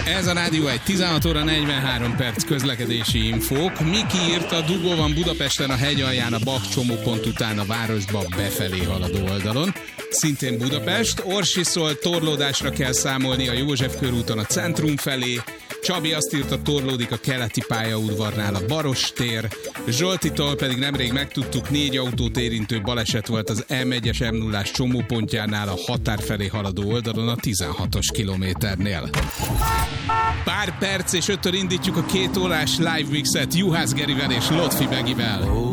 Ez a Rádió 1, 16 óra 43 perc közlekedési infók. Miki írta, dugó van Budapesten a hegy alján a Bach csomópont után a városba befelé haladó oldalon. Szintén Budapest. Orsi szól, torlódásra kell számolni a József körúton a centrum felé. Csabi azt írta, torlódik a keleti pályaudvarnál a Baros tér. Zsoltitól pedig nemrég megtudtuk, 4 autót érintő baleset volt az M1-es M0-ás csomópontjánál a határ felé haladó oldalon a 16-os kilométernél. Pár perc és 5-től indítjuk a 2 órás live mixet Juhász Gerivel és Lotfi Begivel.